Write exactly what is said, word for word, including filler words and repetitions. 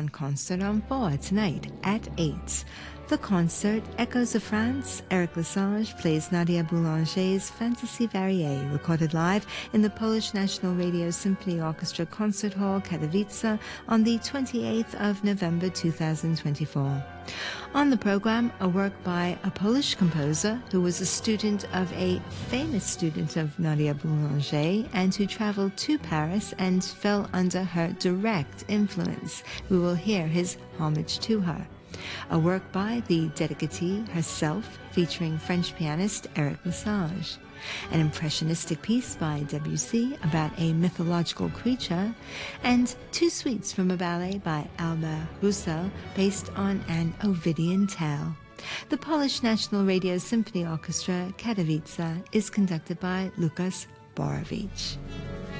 Schumann concert on Boa tonight at eight. The concert, Echoes of France, Eric Lesage plays Nadia Boulanger's Fantasy Variée, recorded live in the Polish National Radio Symphony Orchestra Concert Hall, Katowice, on the twenty-eighth of November two thousand twenty-four. On the program, a work by a Polish composer who was a student of a famous student of Nadia Boulanger and who traveled to Paris and fell under her direct influence. We will hear his homage to her. A work by the dedicatee herself, featuring French pianist Eric Lesage. An impressionistic piece by Debussy about a mythological creature, and two suites from a ballet by Albert Roussel based on an Ovidian tale. The Polish National Radio Symphony Orchestra, Katowice, is conducted by Lukas Borowicz.